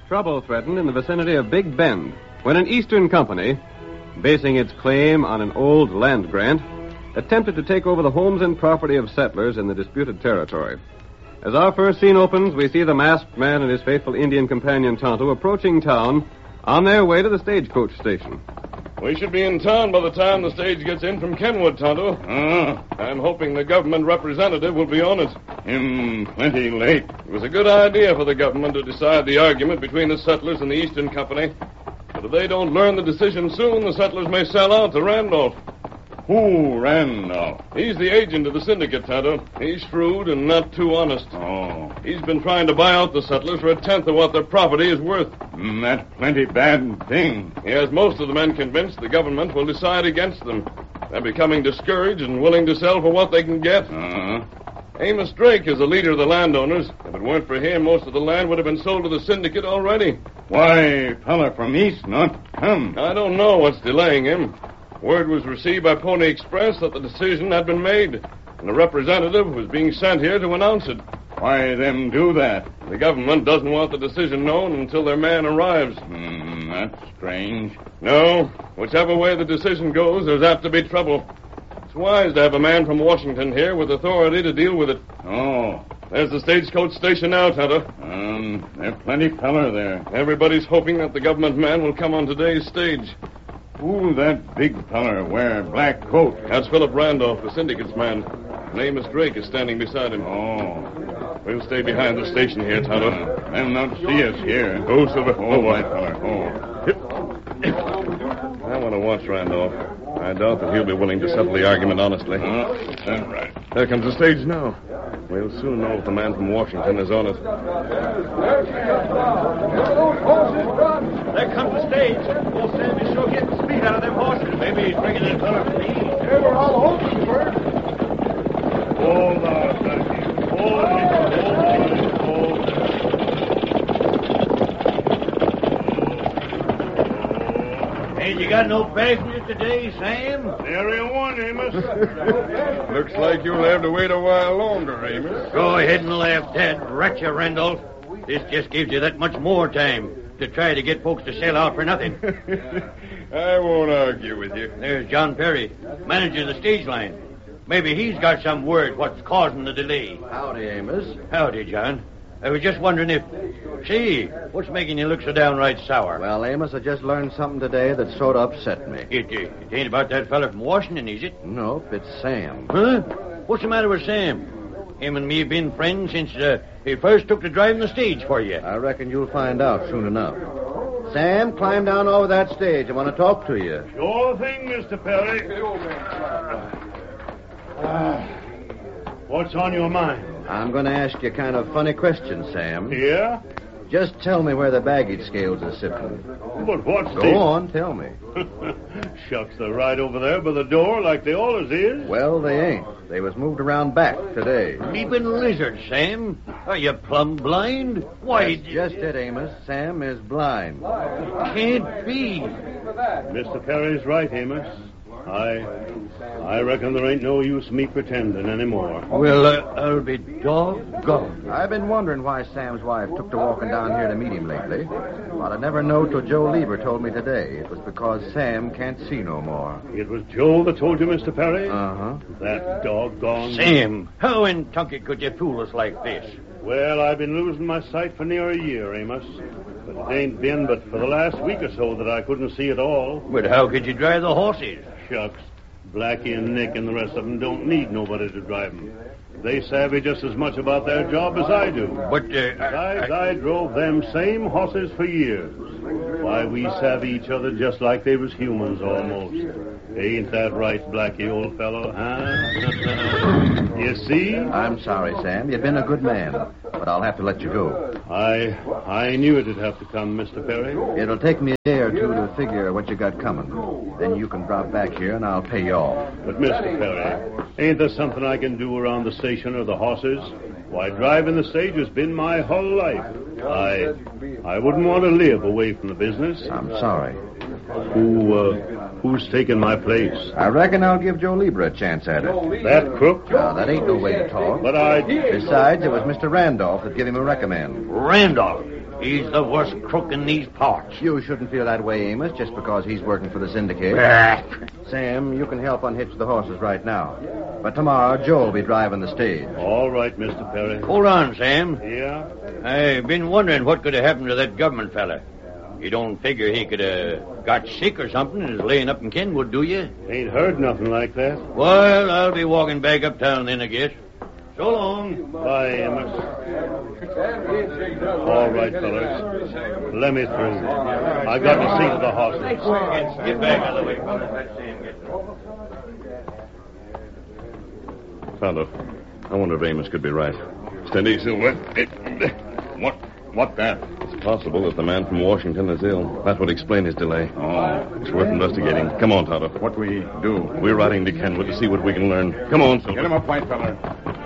Trouble threatened in the vicinity of Big Bend when an Eastern company, basing its claim on an old land grant, attempted to take over the homes and property of settlers in the disputed territory. As our first scene opens, we see the masked man and his faithful Indian companion Tonto approaching town on their way to the stagecoach station. We should be in town by the time the stage gets in from Kenwood, Tonto. I'm hoping the government representative will be on it. Plenty late. It was a good idea for the government to decide the argument between the settlers and the Eastern Company. But if they don't learn the decision soon, the settlers may sell out to Randolph. Who, Randolph? He's the agent of the syndicate, Tonto. He's shrewd and not too honest. Oh. He's been trying to buy out the settlers for 1/10 of what their property is worth. That's plenty bad thing. He has most of the men convinced the government will decide against them. They're becoming discouraged and willing to sell for what they can get. Amos Drake is the leader of the landowners. If it weren't for him, most of the land would have been sold to the syndicate already. Why, fella from East not come? I don't know what's delaying him. Word was received by Pony Express that the decision had been made, and a representative was being sent here to announce it. Why them do that? The government doesn't want the decision known until their man arrives. That's strange. No, whichever way the decision goes, there's apt to be trouble. It's wise to have a man from Washington here with authority to deal with it. Oh. There's the stagecoach station now, Tonto. There's plenty feller there. Everybody's hoping that the government man will come on today's stage. Who that big feller wear black coat? That's Philip Randolph, the syndicate's man. Amos Drake is standing beside him. Oh. We'll stay behind the station here, Tonto. They'll not see us here. Oh, Silver. Oh, white feller. Oh. I want to watch Randolph. I doubt that he'll be willing to settle the argument honestly. That's right. There comes the stage now. We'll soon know if the man from Washington is on it. There comes the stage. Old Sam is sure getting speed out of them horses. Maybe he's bringing that fellow from the east. Hey, we're all hoping for it. Hold on, Blackie. Hold on. Ain't you got no passengers today, Sam? Nary one, Amos. Looks like you'll have to wait a while longer, Amos. Go ahead and laugh, Dad. Rat you, Randolph. This just gives you that much more time to try to get folks to sell out for nothing. I won't argue with you. There's John Perry, manager of the stage line. Maybe he's got some word what's causing the delay. Howdy, Amos. Howdy, John. I was just wondering if... See, what's making you look so downright sour? Well, Amos, I just learned something today that sort of upset me. It ain't about that fella from Washington, is it? Nope, it's Sam. Huh? What's the matter with Sam? Him and me have been friends since he first took to driving the stage for you. I reckon you'll find out soon enough. Sam, climb down over that stage. I want to talk to you. Sure thing, Mr. Perry. What's on your mind? I'm going to ask you a kind of funny question, Sam. Yeah? Just tell me where the baggage scales are sitting. But what's Go on, tell me. Shucks, they're right over there by the door like they always is. Well, they ain't. They was moved around back today. Leaping lizards, Sam. Are you plumb blind? Why... That's just it, Amos. Sam is blind. Can't be. Mr. Perry's right, Amos. I reckon there ain't no use me pretending anymore. Well, I'll be doggone. I've been wondering why Sam's wife took to walking down here to meet him lately. But I never know till Joe Lieber told me today. It was because Sam can't see no more. It was Joe that told you, Mr. Perry? Uh-huh. That doggone... Sam, how in Tunky could you fool us like this? Well, I've been losing my sight for near a year, Amos. But it ain't been but for the last week or so that I couldn't see at all. But how could you drive the horses? Shucks. Blackie and Nick and the rest of them don't need nobody to drive them. They savvy just as much about their job as I do. But, Besides, I drove them same horses for years. Why, we savvy each other just like they was humans almost. Ain't that right, Blackie, old fellow, huh? You see? I'm sorry, Sam. You've been a good man. But I'll have to let you go. I knew it'd have to come, Mr. Perry. It'll take me a day or two to figure what you got coming. Then you can drop back here and I'll pay you off. But, Mr. Perry, ain't there something I can do around the station or the horses? Why, driving the stage has been my whole life. I wouldn't want to live away from the business. I'm sorry. Who's taking my place? I reckon I'll give Joe Lieber a chance at it. That crook? Now, that ain't no way to talk. But Besides, it was Mr. Randolph that gave him a recommend. Randolph? He's the worst crook in these parts. You shouldn't feel that way, Amos, just because he's working for the syndicate. Sam, you can help unhitch the horses right now. But tomorrow, Joe will be driving the stage. All right, Mr. Perry. Hold on, Sam. Yeah? I've been wondering what could have happened to that government fella. You don't figure he could have got sick or something and is laying up in Kenwood, do you? Ain't heard nothing like that. Well, I'll be walking back uptown then, I guess. So long. Bye, Amos. All right, fellas. Let me through. I got to see to the horses. Get back out of the way, fellas. Let Sam get through. Tonto, I wonder if Amos could be right. Steady, Silver. What that? It's possible that the man from Washington is ill. That would explain his delay. Oh. It's worth investigating. Come on, Tonto. What we do? We're riding to Kenwood to see what we can learn. Come on, Silver. Get him up, white fella.